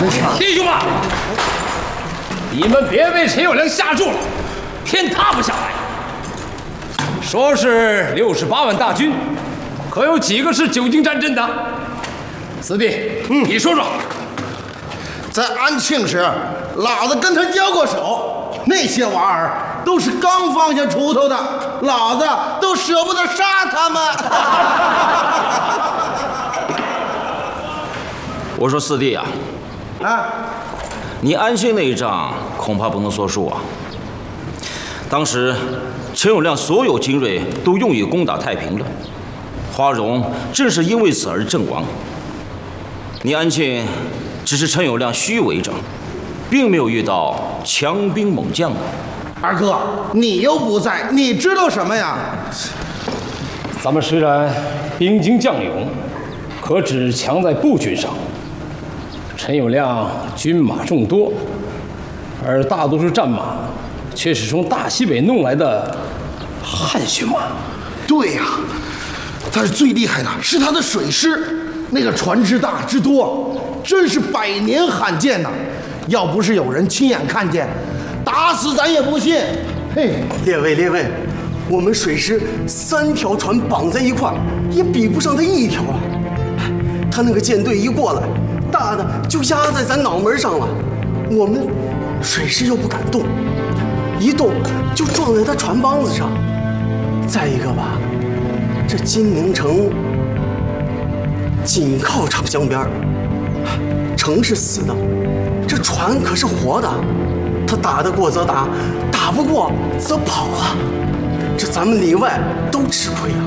弟兄们，你们别被陈友谅吓住了，天塌不下来。说是68万大军，可有几个是久经战阵的？四弟，你说说。 在安庆时，老子跟他交过手，那些娃儿都是刚放下锄头的，老子都舍不得杀他们。 我说四弟啊，你安庆那一仗恐怕不能算数啊。当时陈友谅所有精锐都用以攻打太平了，花荣正是因为此而阵亡。你安庆只是陈友谅虚伪者，并没有遇到强兵猛将。 二哥，你又不在，你知道什么呀？ 咱们虽然兵精将勇，可只强在步军上。陈友谅军马众多，而大多数战马却是从大西北弄来的汗血马。 对呀，但是最厉害的是他的水师，那个船只大之多，真是百年罕见呐！要不是有人亲眼看见，打死咱也不信。嘿， 列位，我们水师3条船绑在一块儿，也比不上他1条啊！他那个舰队一过来，大的就压在咱脑门上了，我们水师又不敢动，一动就撞在他船帮子上。再一个吧，这金陵城紧靠长江边，城是死的，这船可是活的。他打得过则打，打不过则跑了，这咱们里外都吃亏啊。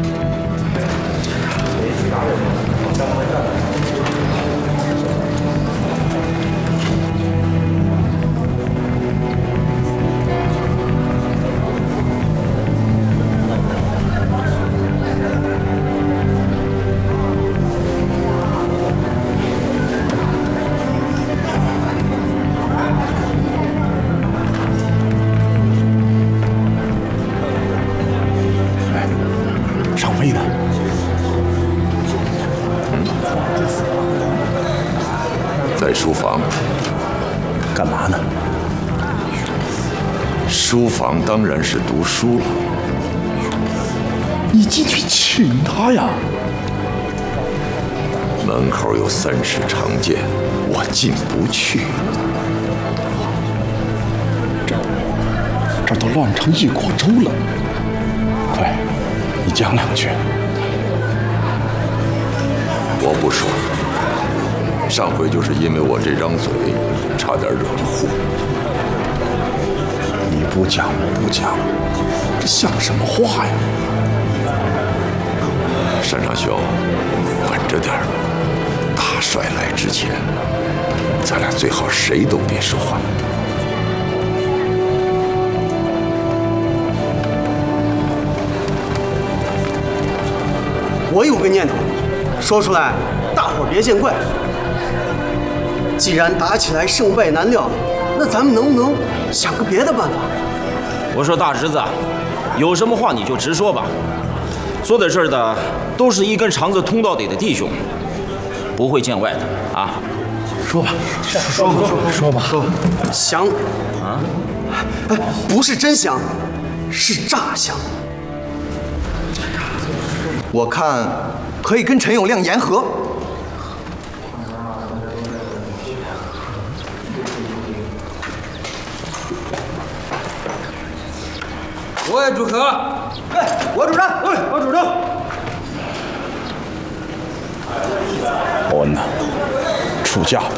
在书房。 干嘛呢？ 书房当然是读书了。 你进去请他呀。 门口有3尺长剑，我进不去。 这都乱成一锅粥了。快，你讲2句。 我不说。上回就是因为我这张嘴，差点惹了祸。 你不讲，我不讲，这像什么话呀？ 山上兄，稳着点儿。大帅来之前，咱俩最好谁都别说话。 我有个念头，说出来大伙儿别见怪。既然打起来胜败难料，那咱们能不能想个别的办法？ 我说大侄子，有什么话你就直说吧。坐在这儿的都是一根肠子通到底的弟兄，不会见外的啊。 说吧，说吧。 降啊！哎，不是真降，是诈降。我看可以跟陈友谅言和。 我也主客。 哎，我主张。哎，我主张。 欧文呐，出嫁吧。